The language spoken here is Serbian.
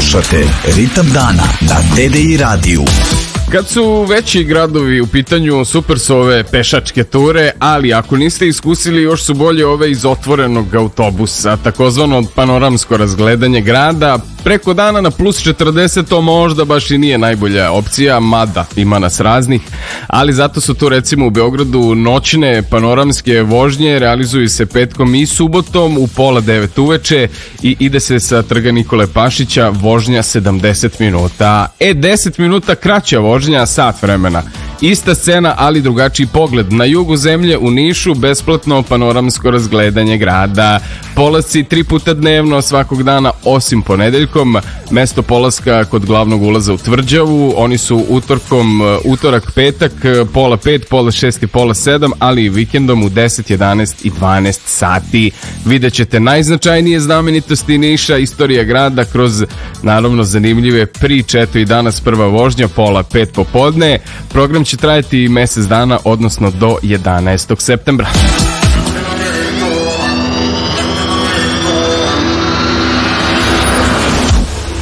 Slušate Ritam dana na TDI radiju. Kad su veći gradovi u pitanju, super su ove pešačke ture, ali ako niste iskusili, još su bolje ove iz otvorenog autobusa, takozvano panoramsko razgledanje grada. Preko dana na plus 40 to možda baš i nije najbolja opcija, mada ima nas raznih, ali zato su tu recimo u Beogradu noćne panoramske vožnje, realizuju se petkom i subotom u 8:30 uveče i ide se sa Trga Nikole Pašića, vožnja 70 minuta. 10 minuta kraća vožnja, sat vremena. Ista scena, ali drugačiji pogled. Na jugu zemlje u Nišu besplatno panoramsko razgledanje grada. Polasci 3 puta dnevno svakog dana osim ponedeljkom. Mesto polaska kod glavnog ulaza u Tvrđavu. Oni su utorak, petak, 5:30, 6:30 i 7:30, ali i vikendom u 10, 11 i 12 sati. Vidjet ćete najznačajnije znamenitosti Niša, istorija grada kroz naravno zanimljive priče. Eto i danas prva vožnja, 4:30 popodne. Program će trajati mesec dana, odnosno do 11. septembra.